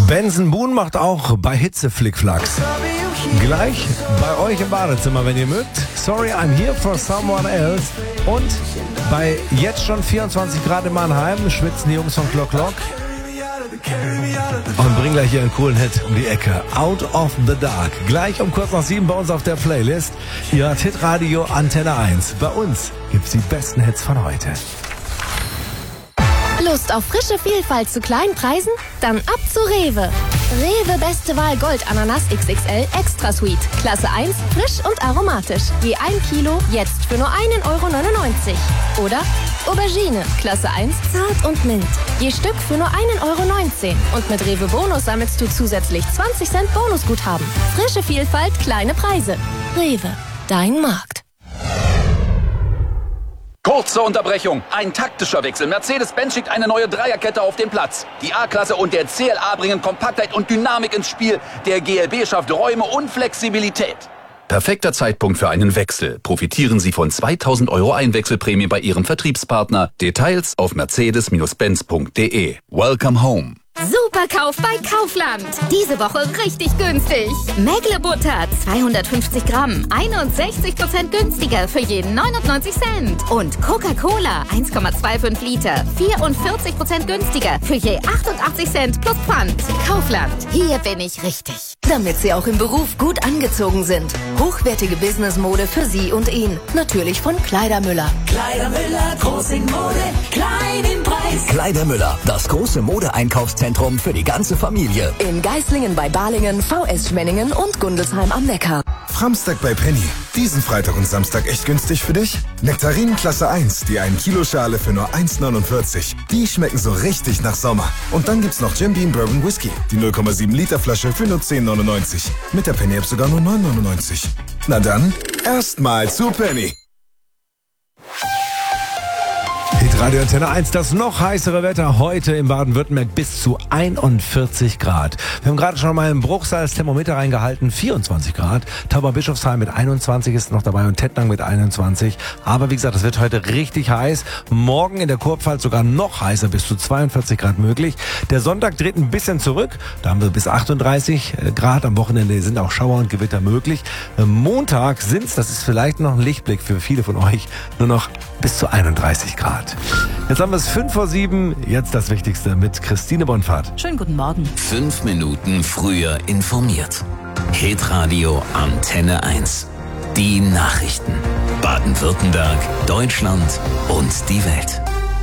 Benson Boone macht auch bei Hitze Flickflacks. Gleich bei euch im Badezimmer, wenn ihr mögt. Sorry, I'm here for someone else. Und bei jetzt schon 24 Grad in Mannheim schwitzen die Jungs von Clock Clock. Und bringen gleich hier einen coolen Hit um die Ecke. Out of the Dark. Gleich um kurz nach 7 bei uns auf der Playlist. Ihr hört Hitradio Antenne 1. Bei uns gibt's die besten Hits von heute. Lust auf frische Vielfalt zu kleinen Preisen? Dann ab zu Rewe. Rewe Beste Wahl Gold Ananas XXL Extra Sweet. Klasse 1, frisch und aromatisch. Je 1 Kilo, jetzt für nur 1,99 € Oder Aubergine, Klasse 1, zart und mild. Je Stück für nur 1,19 € Und mit Rewe Bonus sammelst du zusätzlich 20 Cent Bonusguthaben. Frische Vielfalt, kleine Preise. Rewe, dein Markt. Kurze Unterbrechung, ein taktischer Wechsel. Mercedes-Benz schickt eine neue Dreierkette auf den Platz. Die A-Klasse und der CLA bringen Kompaktheit und Dynamik ins Spiel. Der GLB schafft Räume und Flexibilität. Perfekter Zeitpunkt für einen Wechsel. Profitieren Sie von 2.000 € Einwechselprämie bei Ihrem Vertriebspartner. Details auf mercedes-benz.de. Welcome home. Superkauf bei Kaufland. Diese Woche richtig günstig. Mägle-Butter 250 Gramm, 61% günstiger für jeden 99 Cent. Und Coca-Cola 1,25 Liter, 44% günstiger für je 88 Cent plus Pfand. Kaufland, hier bin ich richtig. Damit Sie auch im Beruf gut angezogen sind. Hochwertige Businessmode für Sie und ihn. Natürlich von Kleidermüller. Kleidermüller, groß in Mode, klein im Preis. Kleidermüller, das große Modeeinkaufszentrum für die ganze Familie. In Geislingen bei Balingen, VS Schwenningen und Gundelsheim am Neckar. Framstag bei Penny. Diesen Freitag und Samstag echt günstig für dich? Nektarinen Klasse 1, die 1 Kilo Schale für nur 1,49 €. Die schmecken so richtig nach Sommer. Und dann gibt's noch Jim Beam Bourbon Whisky. Die 0,7 Liter Flasche für nur 10,99 €. Mit der Penny-App sogar nur 9,99 €. Na dann, erstmal zu Penny. Hitradio Antenne 1, das noch heißere Wetter heute in Baden-Württemberg bis zu 41 Grad. Wir haben gerade schon mal im Bruchsal das Thermometer reingehalten, 24 Grad. Tauberbischofsheim mit 21 ist noch dabei und Tettnang mit 21. Aber wie gesagt, es wird heute richtig heiß. Morgen in der Kurpfalz sogar noch heißer, bis zu 42 Grad möglich. Der Sonntag dreht ein bisschen zurück. Da haben wir bis 38 Grad. Am Wochenende sind auch Schauer und Gewitter möglich. Montag sind's, das ist vielleicht noch ein Lichtblick für viele von euch, nur noch bis zu 31 Grad. Jetzt haben wir es 5 vor 7. Jetzt das Wichtigste mit Christine Bonfahrt. Schönen guten Morgen. 5 Minuten früher informiert. Hitradio Antenne 1. Die Nachrichten. Baden-Württemberg, Deutschland und die Welt.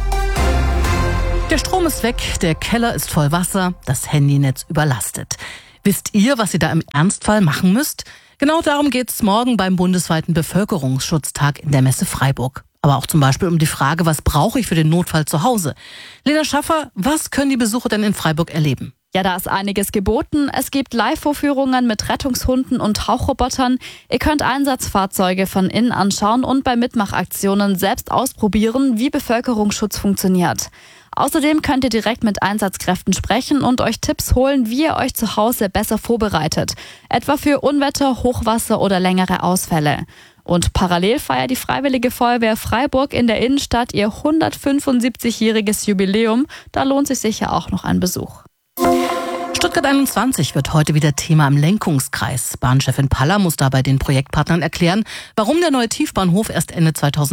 Der Strom ist weg, der Keller ist voll Wasser, das Handynetz überlastet. Wisst ihr, was ihr da im Ernstfall machen müsst? Genau darum geht's morgen beim bundesweiten Bevölkerungsschutztag in der Messe Freiburg. Aber auch zum Beispiel um die Frage, was brauche ich für den Notfall zu Hause? Lena Schaffer, was können die Besucher denn in Freiburg erleben? Ja, da ist einiges geboten. Es gibt Live-Vorführungen mit Rettungshunden und Tauchrobotern. Ihr könnt Einsatzfahrzeuge von innen anschauen und bei Mitmachaktionen selbst ausprobieren, wie Bevölkerungsschutz funktioniert. Außerdem könnt ihr direkt mit Einsatzkräften sprechen und euch Tipps holen, wie ihr euch zu Hause besser vorbereitet. Etwa für Unwetter, Hochwasser oder längere Ausfälle. Und parallel feiert die Freiwillige Feuerwehr Freiburg in der Innenstadt ihr 175-jähriges Jubiläum. Da lohnt sich sicher auch noch ein Besuch. Stuttgart 21 wird heute wieder Thema im Lenkungskreis. Bahnchefin Paller muss dabei den Projektpartnern erklären, warum der neue Tiefbahnhof erst Ende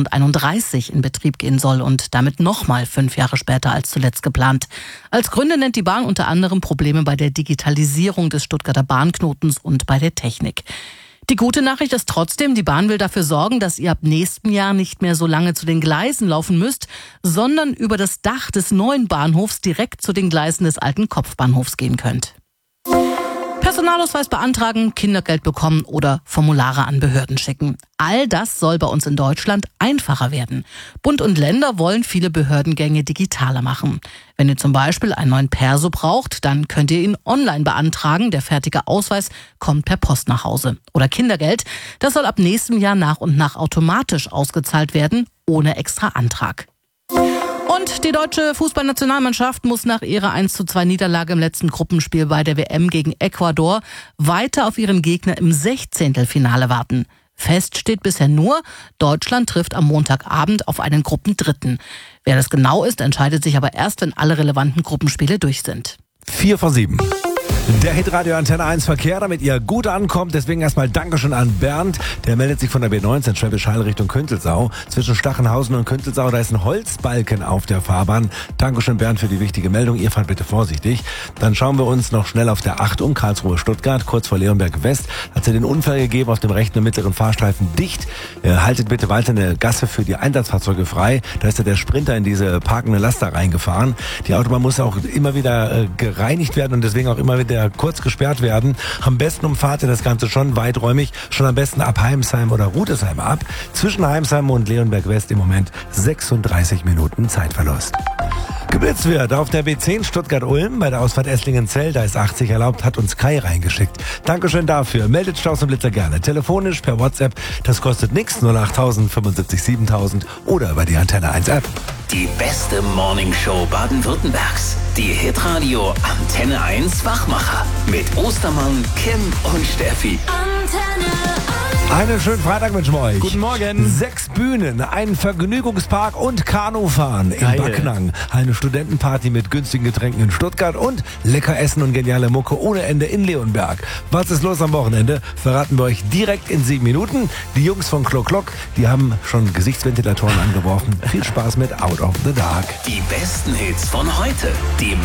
2031 in Betrieb gehen soll und damit nochmal 5 Jahre später als zuletzt geplant. Als Gründe nennt die Bahn unter anderem Probleme bei der Digitalisierung des Stuttgarter Bahnknotens und bei der Technik. Die gute Nachricht ist trotzdem, die Bahn will dafür sorgen, dass ihr ab nächstem Jahr nicht mehr so lange zu den Gleisen laufen müsst, sondern über das Dach des neuen Bahnhofs direkt zu den Gleisen des alten Kopfbahnhofs gehen könnt. Personalausweis beantragen, Kindergeld bekommen oder Formulare an Behörden schicken. All das soll bei uns in Deutschland einfacher werden. Bund und Länder wollen viele Behördengänge digitaler machen. Wenn ihr zum Beispiel einen neuen Perso braucht, dann könnt ihr ihn online beantragen. Der fertige Ausweis kommt per Post nach Hause. Oder Kindergeld, das soll ab nächstem Jahr nach und nach automatisch ausgezahlt werden, ohne extra Antrag. Und die deutsche Fußballnationalmannschaft muss nach ihrer 1:2 Niederlage im letzten Gruppenspiel bei der WM gegen Ecuador weiter auf ihren Gegner im 16. Finale warten. Fest steht bisher nur, Deutschland trifft am Montagabend auf einen Gruppendritten. Wer das genau ist, entscheidet sich aber erst, wenn alle relevanten Gruppenspiele durch sind. 4 vor 7. Der Hitradio Antenne 1 Verkehr, damit ihr gut ankommt. Deswegen erstmal Dankeschön an Bernd. Der meldet sich von der B19 Schwäbisch Hall Richtung Künzelsau. Zwischen Stachenhausen und Künzelsau, da ist ein Holzbalken auf der Fahrbahn. Dankeschön Bernd für die wichtige Meldung. Ihr fahrt bitte vorsichtig. Dann schauen wir uns noch schnell auf der 8 um, Karlsruhe-Stuttgart, kurz vor Leonberg West. Hat es den Unfall gegeben auf dem rechten und mittleren Fahrstreifen dicht. Haltet bitte weiter eine Gasse für die Einsatzfahrzeuge frei. Da ist ja der Sprinter in diese parkende Laster reingefahren. Die Autobahn muss auch immer wieder gereinigt werden und deswegen auch immer wieder kurz gesperrt werden. Am besten umfahrt ihr das Ganze schon weiträumig, schon am besten ab Heimsheim oder Rudesheim ab. Zwischen Heimsheim und Leonberg West im Moment 36 Minuten Zeitverlust. Geblitzt wird auf der B10 Stuttgart-Ulm bei der Ausfahrt Esslingen-Zell, da ist 80 erlaubt, hat uns Kai reingeschickt. Dankeschön dafür. Meldet Staus und Blitzer gerne. Telefonisch, per WhatsApp, das kostet nichts, 08000 75 7000 oder über die Antenne 1 App. Die beste Morningshow Baden-Württembergs. Die Hitradio Antenne 1 Wachmacher. Mit Ostermann, Kim und Steffi. Antenne 1. Einen schönen Freitag wünschen wir euch. Guten Morgen. 6 Bühnen, ein Vergnügungspark und Kanufahren in Geil. Backnang. Eine Studentenparty mit günstigen Getränken in Stuttgart und lecker Essen und geniale Mucke ohne Ende in Leonberg. Was ist los am Wochenende? Verraten wir euch direkt in 7 Minuten. Die Jungs von Klock Klock, die haben schon Gesichtsventilatoren angeworfen. Viel Spaß mit Out of the Dark. Die besten Hits von heute. Die